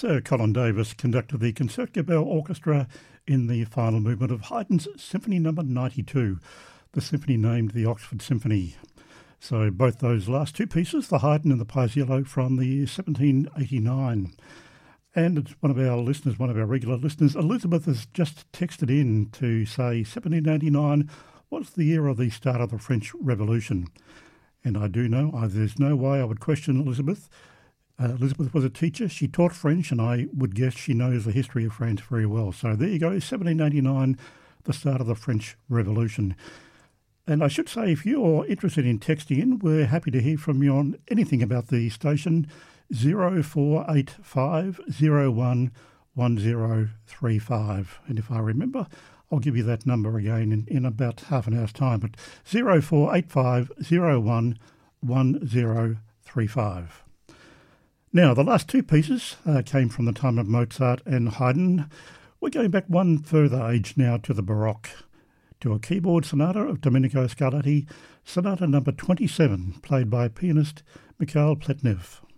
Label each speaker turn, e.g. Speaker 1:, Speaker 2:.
Speaker 1: Sir Colin Davis conducted the Concertgebouw Orchestra in the final movement of Haydn's Symphony No. 92, the symphony named the Oxford Symphony. So both those last two pieces, the Haydn and the Paisiello from the year 1789. And one of our listeners, one of our regular listeners, Elizabeth, has just texted in to say 1789 was the year of the start of the French Revolution. And I do know, there's no way I would question Elizabeth. Elizabeth was a teacher. She taught French, and I would guess she knows the history of France very well. So there you go, 1789, the start of the French Revolution. And I should say, if you're interested in texting in, we're happy to hear from you on anything about the station, 0485 01 1035. And if I remember, I'll give you that number again in about half an hour's time. But 0485 01 1035. Now, the last two pieces came from the time of Mozart and Haydn. We're going back one further age now to the Baroque, to a keyboard sonata of Domenico Scarlatti, Sonata number 27, played by pianist Mikhail Pletnev.